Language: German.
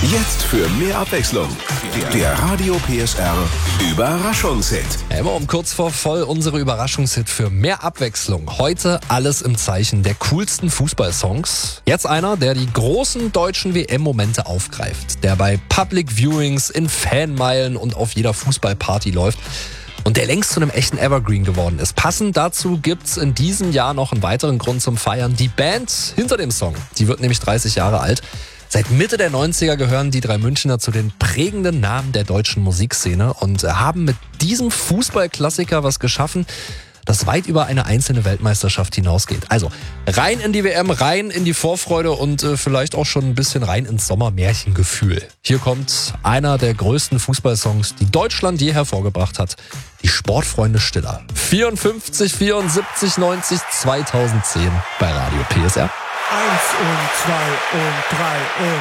Jetzt für mehr Abwechslung. Der Radio PSR Überraschungshit. Immer um kurz vor voll unsere Überraschungshit für mehr Abwechslung. Heute alles im Zeichen der coolsten Fußballsongs. Jetzt einer, der die großen deutschen WM-Momente aufgreift. Der bei Public Viewings, in Fanmeilen und auf jeder Fußballparty läuft. Und der längst zu einem echten Evergreen geworden ist. Passend dazu gibt's in diesem Jahr noch einen weiteren Grund zum Feiern. Die Band hinter dem Song, die wird nämlich 30 Jahre alt. Seit Mitte der 90er gehören die drei Münchner zu den prägenden Namen der deutschen Musikszene und haben mit diesem Fußballklassiker was geschaffen, das weit über eine einzelne Weltmeisterschaft hinausgeht. Also rein in die WM, rein in die Vorfreude und vielleicht auch schon ein bisschen rein ins Sommermärchengefühl. Hier kommt einer der größten Fußballsongs, die Deutschland je hervorgebracht hat. Die Sportfreunde Stiller. 54, 74, 90, 2010 bei Radio PSR. 1 und 2 und 3 und